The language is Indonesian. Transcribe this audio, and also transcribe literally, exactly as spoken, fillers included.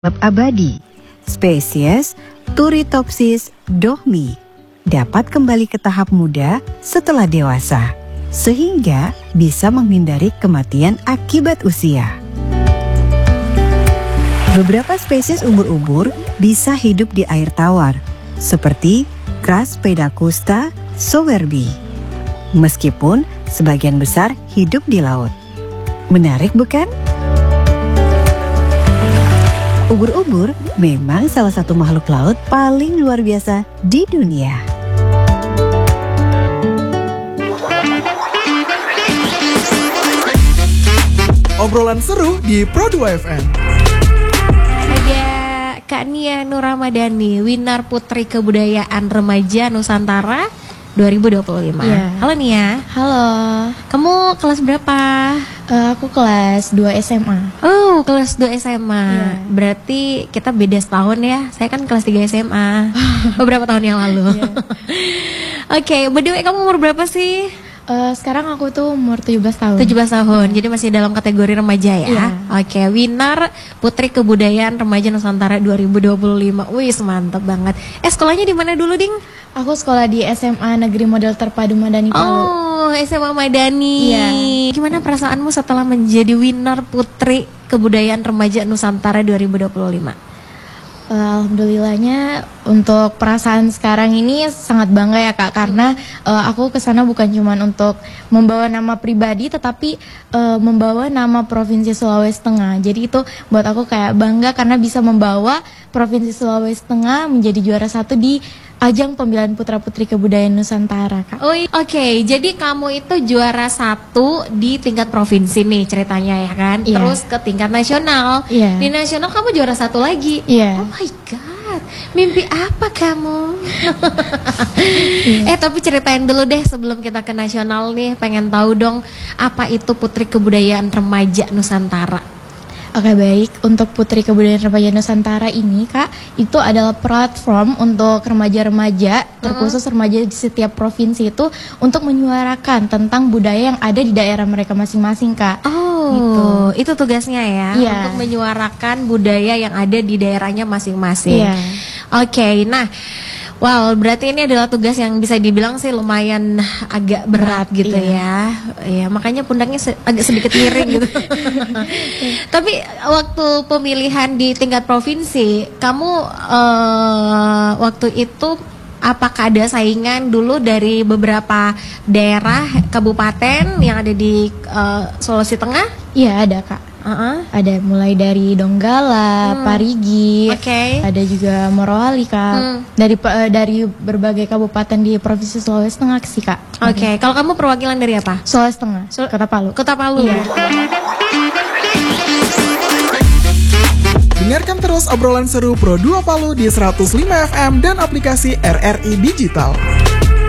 Bab abadi, spesies Turritopsis dohmi dapat kembali ke tahap muda setelah dewasa, sehingga bisa menghindari kematian akibat usia. Beberapa spesies ubur-ubur bisa hidup di air tawar, seperti Craspedacusta sowerbii, meskipun sebagian besar hidup di laut. Menarik bukan? Ubur-ubur memang salah satu makhluk laut paling luar biasa di dunia. Obrolan seru di Pro dua F M. Ada Kak Nia Nur Ramadhani, Winner Putri Kebudayaan Remaja Nusantara dua ribu dua puluh lima. Ya. Halo Nia. Halo. Kamu kelas berapa? Uh, aku kelas dua S M A. Oh, kelas dua S M A. Ya. Berarti kita beda setahun ya. Saya kan kelas tiga S M A. Beberapa tahun yang lalu. Ya. Oke, okay, by the way kamu umur berapa sih? Uh, sekarang aku tuh umur tujuh belas tahun. tujuh belas tahun, jadi masih dalam kategori remaja ya. Iya. Oke, Winner Putri Kebudayaan Remaja Nusantara dua ribu dua puluh lima. Wih, mantap banget. Eh, sekolahnya di mana dulu, Ding? Aku sekolah di S M A Negeri Model Terpadu Madani Palu. Oh, S M A Madani. Iya. Gimana perasaanmu setelah menjadi Winner Putri Kebudayaan Remaja Nusantara dua ribu dua puluh lima? Uh, Alhamdulillahnya untuk perasaan sekarang ini sangat bangga ya Kak, karena uh, aku kesana bukan cuma untuk membawa nama pribadi, tetapi uh, membawa nama Provinsi Sulawesi Tengah. Jadi itu buat aku kayak bangga karena bisa membawa Provinsi Sulawesi Tengah menjadi juara satu di ajang pemilihan putra-putri kebudayaan Nusantara, Kak. Oh, oke. Okay. Jadi kamu itu juara satu di tingkat provinsi nih ceritanya ya kan? Iya. Terus ke tingkat nasional. Iya. Di nasional kamu juara satu lagi. Iya. Oh my god, mimpi apa kamu? Eh tapi ceritain dulu deh sebelum kita ke nasional nih, pengen tahu dong apa itu Putri Kebudayaan Remaja Nusantara. Oke, baik, untuk Putri Kebudayaan Remaja Nusantara ini Kak, itu adalah platform untuk remaja-remaja, terkhusus remaja di setiap provinsi itu untuk menyuarakan tentang budaya yang ada di daerah mereka masing-masing Kak. Oh, gitu. Itu tugasnya ya, Iya. untuk menyuarakan budaya yang ada di daerahnya masing-masing. Iya. Oke, nah, wow, berarti ini adalah tugas yang bisa dibilang sih lumayan agak berat, Berat, gitu iya. ya. Ya, makanya pundaknya se- agak sedikit miring gitu. Tapi waktu pemilihan di tingkat provinsi, kamu uh, waktu itu apakah ada saingan dulu dari beberapa daerah kabupaten yang ada di uh, Sulawesi Tengah? Iya, ada Kak. Uh-uh. Ada mulai dari Donggala, Hmm. Parigi, Oke. ada juga Morowali Kak. Hmm. Dari eh, dari berbagai kabupaten di Provinsi Sulawesi Tengah sih Kak. Oke, kalau kamu perwakilan dari apa? Sulawesi Tengah, Sul- Kota Palu. Kota Palu. Iya. Dengarkan terus obrolan seru Pro dua Palu di seratus lima F M dan aplikasi R R I Digital.